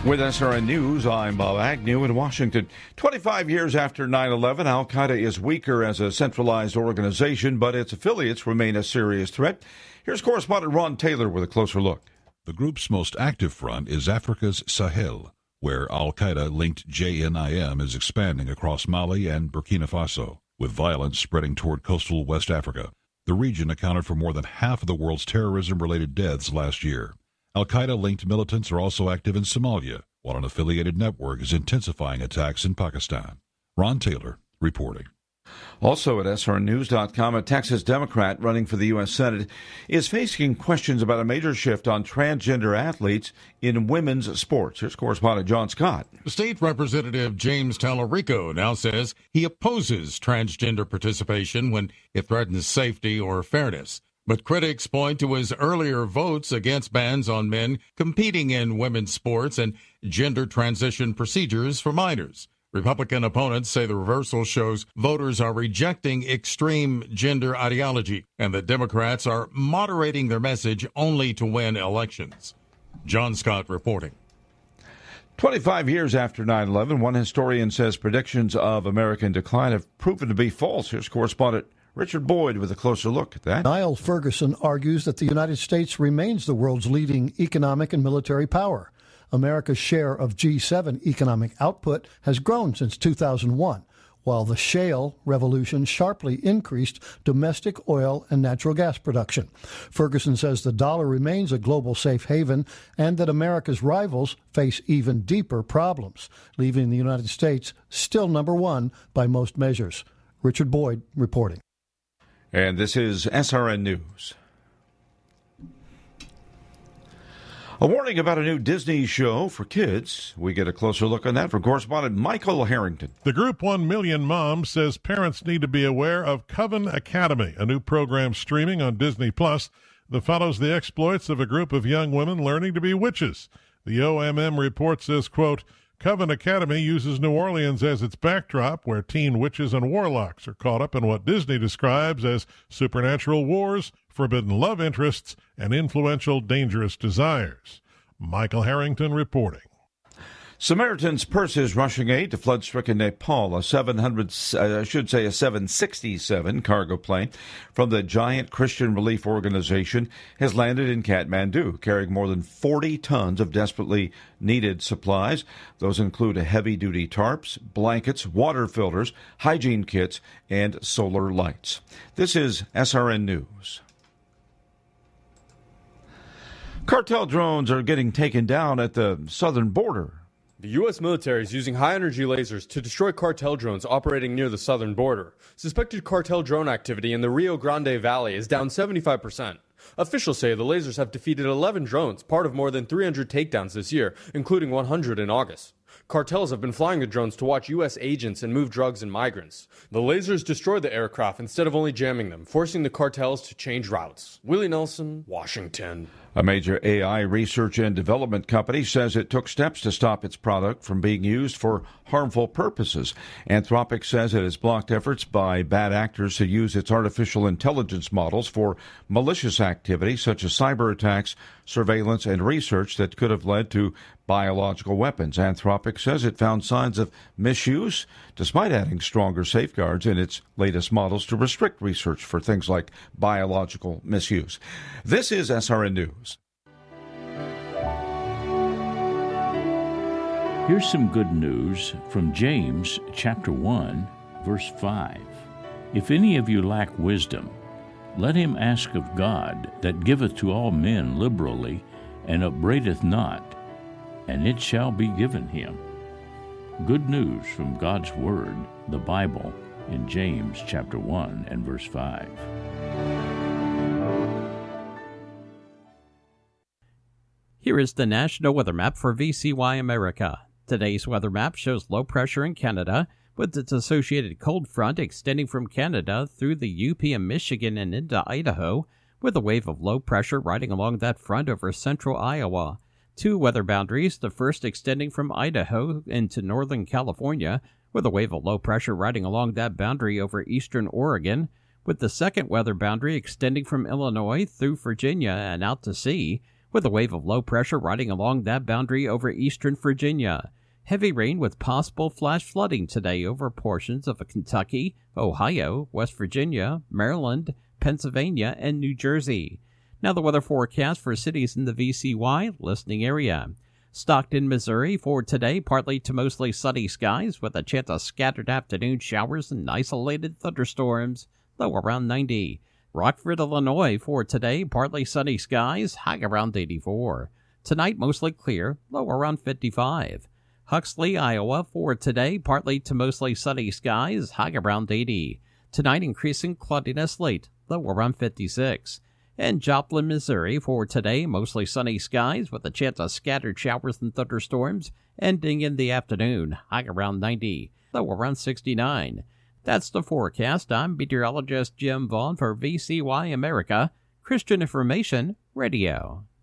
With SRN News, I'm Bob Agnew in Washington. 25 years after 9/11, Al-Qaeda is weaker as a centralized organization, but its affiliates remain a serious threat. Here's correspondent Ron Taylor with a closer look. The group's most active front is Africa's Sahel, where Al-Qaeda-linked JNIM is expanding across Mali and Burkina Faso, with violence spreading toward coastal West Africa. The region accounted for more than half of the world's terrorism-related deaths last year. Al-Qaeda-linked militants are also active in Somalia, while an affiliated network is intensifying attacks in Pakistan. Ron Taylor reporting. Also at srnnews.com, a Texas Democrat running for the U.S. Senate is facing questions about a major shift on transgender athletes in women's sports. Here's correspondent John Scott. State Representative James Tallarico now says he opposes transgender participation when it threatens safety or fairness. But critics point to his earlier votes against bans on men competing in women's sports and gender transition procedures for minors. Republican opponents say the reversal shows voters are rejecting extreme gender ideology and that Democrats are moderating their message only to win elections. John Scott reporting. 25 years after 9/11, one historian says predictions of American decline have proven to be false. Here's correspondent Richard Boyd with a closer look at that. Niall Ferguson argues that the United States remains the world's leading economic and military power. America's share of G7 economic output has grown since 2001, while the shale revolution sharply increased domestic oil and natural gas production. Ferguson says the dollar remains a global safe haven and that America's rivals face even deeper problems, leaving the United States still number one by most measures. Richard Boyd reporting. And this is SRN News. A warning about a new Disney show for kids. We get a closer look on that from correspondent Michael Harrington. The group 1 Million Moms says parents need to be aware of Coven Academy, a new program streaming on Disney Plus that follows the exploits of a group of young women learning to be witches. The OMM report says, quote, Coven Academy uses New Orleans as its backdrop, where teen witches and warlocks are caught up in what Disney describes as supernatural wars, forbidden love interests, and influential dangerous desires. Michael Harrington reporting. Samaritan's Purse is rushing aid to flood-stricken Nepal. A 767 cargo plane from the Giant Christian Relief Organization has landed in Kathmandu, carrying more than 40 tons of desperately needed supplies. Those include heavy-duty tarps, blankets, water filters, hygiene kits, and solar lights. This is SRN News. Cartel drones are getting taken down at the southern border. The U.S. military is using high-energy lasers to destroy cartel drones operating near the southern border. Suspected cartel drone activity in the Rio Grande Valley is down 75%. Officials say the lasers have defeated 11 drones, part of more than 300 takedowns this year, including 100 in August. Cartels have been flying the drones to watch U.S. agents and move drugs and migrants. The lasers destroyed the aircraft instead of only jamming them, forcing the cartels to change routes. Willie Nelson, Washington. A major AI research and development company says it took steps to stop its product from being used for harmful purposes. Anthropic says it has blocked efforts by bad actors to use its artificial intelligence models for malicious activity such as cyber attacks, surveillance, and research that could have led to biological weapons. Anthropic says it found signs of misuse, despite adding stronger safeguards in its latest models to restrict research for things like biological misuse. This is SRN News. Here's some good news from James chapter 1, verse 5. If any of you lack wisdom, let him ask of God, that giveth to all men liberally, and upbraideth not, and it shall be given him. Good news from God's Word, the Bible, in James chapter 1 and verse 5. Here is the National Weather Map for VCY America. Today's weather map shows low pressure in Canada, with its associated cold front extending from Canada through the UP and Michigan and into Idaho, with a wave of low pressure riding along that front over central Iowa. Two weather boundaries, the first extending from Idaho into northern California, with a wave of low pressure riding along that boundary over eastern Oregon, with the second weather boundary extending from Illinois through Virginia and out to sea, with a wave of low pressure riding along that boundary over eastern Virginia. Heavy rain with possible flash flooding today over portions of Kentucky, Ohio, West Virginia, Maryland, Pennsylvania, and New Jersey. Now the weather forecast for cities in the VCY listening area. Stockton, Missouri, for today, partly to mostly sunny skies with a chance of scattered afternoon showers and isolated thunderstorms, low around 90. Rockford, Illinois, for today, partly sunny skies, high around 84. Tonight, mostly clear, low around 55. Huxley, Iowa, for today, partly to mostly sunny skies, high around 80. Tonight, increasing cloudiness late, low around 56. And Joplin, Missouri, for today, mostly sunny skies with a chance of scattered showers and thunderstorms, ending in the afternoon, high around 90, low around 69. That's the forecast. I'm meteorologist Jim Vaughn for VCY America, Christian Information Radio.